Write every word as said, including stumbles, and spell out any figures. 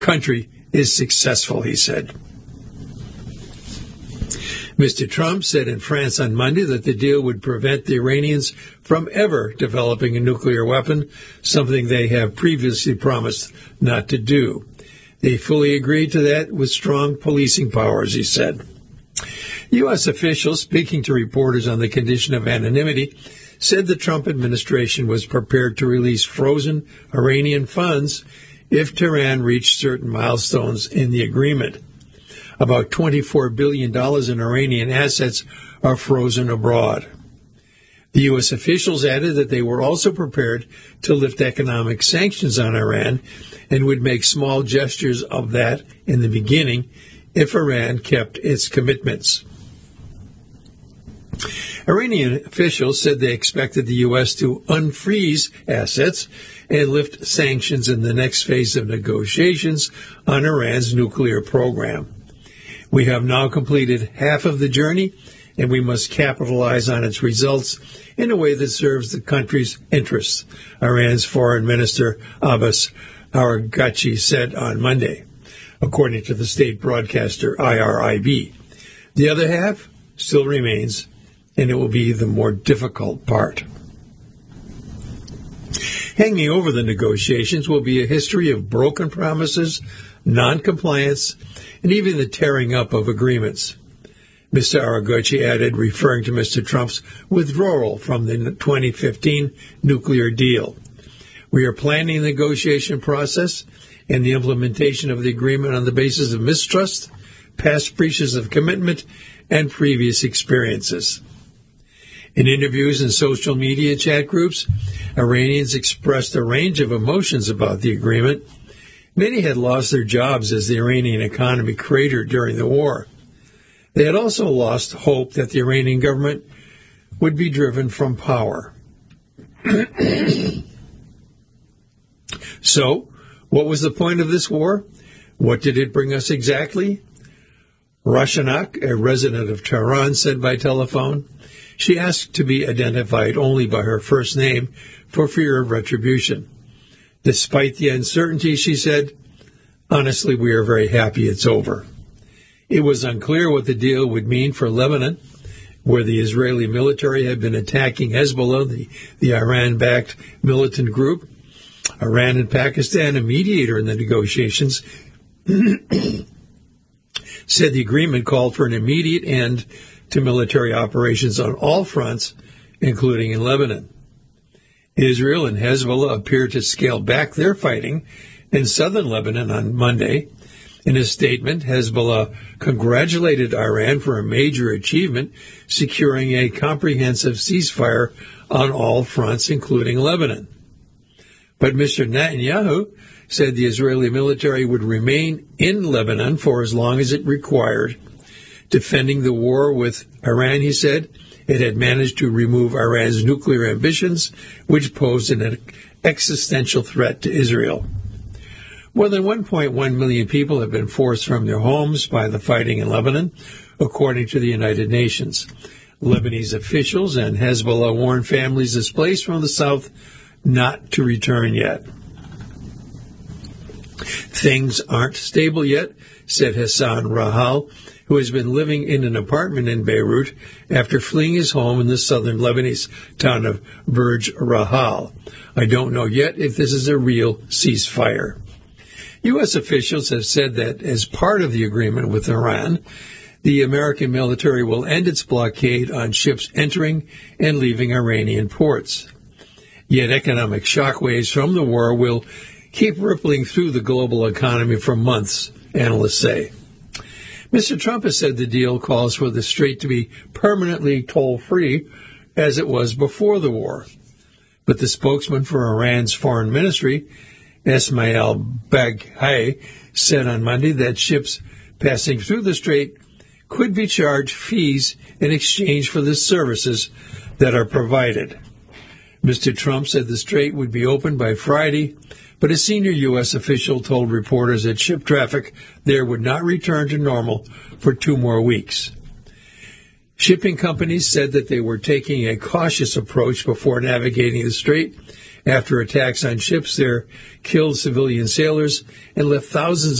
country is successful, he said. Mister Trump said in France on Monday that the deal would prevent the Iranians from ever developing a nuclear weapon, something they have previously promised not to do. They fully agreed to that with strong policing powers, he said. U S officials, speaking to reporters on the condition of anonymity, said the Trump administration was prepared to release frozen Iranian funds if Tehran reached certain milestones in the agreement. About twenty-four billion dollars in Iranian assets are frozen abroad. The U S officials added that they were also prepared to lift economic sanctions on Iran and would make small gestures of that in the beginning if Iran kept its commitments. Iranian officials said they expected the U S to unfreeze assets and lift sanctions in the next phase of negotiations on Iran's nuclear program. We have now completed half of the journey, and we must capitalize on its results in a way that serves the country's interests, Iran's Foreign Minister Abbas Araghchi said on Monday, according to the state broadcaster I R I B. The other half still remains, and it will be the more difficult part. Hanging over the negotiations will be a history of broken promises, non-compliance, and even the tearing up of agreements. Mister Araghchi added, referring to Mister Trump's withdrawal from the twenty fifteen nuclear deal. We are planning the negotiation process and the implementation of the agreement on the basis of mistrust, past breaches of commitment, and previous experiences. In interviews and social media chat groups, Iranians expressed a range of emotions about the agreement. Many had lost their jobs as the Iranian economy cratered during the war. They had also lost hope that the Iranian government would be driven from power. So, what was the point of this war? What did it bring us exactly? Rashanak, a resident of Tehran, said by telephone. She asked to be identified only by her first name for fear of retribution. Despite the uncertainty, she said, honestly, we are very happy it's over. It was unclear what the deal would mean for Lebanon, where the Israeli military had been attacking Hezbollah, the, the Iran-backed militant group. Iran and Pakistan, a mediator in the negotiations, said the agreement called for an immediate end to military operations on all fronts, including in Lebanon. Israel and Hezbollah appear to scale back their fighting in southern Lebanon on Monday. In a statement, Hezbollah congratulated Iran for a major achievement, securing a comprehensive ceasefire on all fronts, including Lebanon. But Mister Netanyahu said the Israeli military would remain in Lebanon for as long as it required. Defending the war with Iran, he said, it had managed to remove Iran's nuclear ambitions, which posed an existential threat to Israel. More than one point one million people have been forced from their homes by the fighting in Lebanon, according to the United Nations. Lebanese officials and Hezbollah warn families displaced from the south not to return yet. Things aren't stable yet, said Hassan Rahal, who has been living in an apartment in Beirut after fleeing his home in the southern Lebanese town of Burj Rahal. I don't know yet if this is a real ceasefire. U S officials have said that as part of the agreement with Iran, the American military will end its blockade on ships entering and leaving Iranian ports. Yet economic shockwaves from the war will keep rippling through the global economy for months, analysts say. Mister Trump has said the deal calls for the strait to be permanently toll-free, as it was before the war. But the spokesman for Iran's foreign ministry, Esmail Baghaei, said on Monday that ships passing through the strait could be charged fees in exchange for the services that are provided. Mister Trump said the strait would be open by Friday, but a senior U S official told reporters that ship traffic there would not return to normal for two more weeks. Shipping companies said that they were taking a cautious approach before navigating the strait, after attacks on ships there killed civilian sailors and left thousands